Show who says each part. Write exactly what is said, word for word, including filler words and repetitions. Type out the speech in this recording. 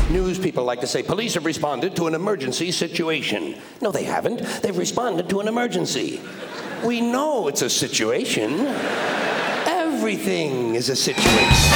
Speaker 1: News people like to say police have responded to an emergency situation. No, they haven't. They've responded to an emergency. We know it's a situation. Everything is a situation.